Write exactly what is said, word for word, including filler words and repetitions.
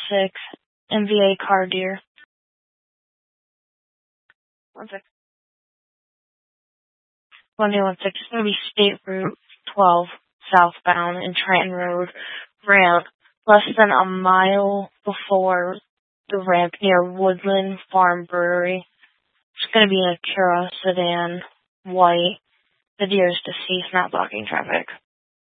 six, M V A car deer. One six. one two one six. It's going to be State Route twelve, southbound, in Trenton Road, ramp, less than a mile before the ramp near Woodland Farm Brewery. It's going to be in a Acura sedan, white. The deer is deceased, not blocking traffic.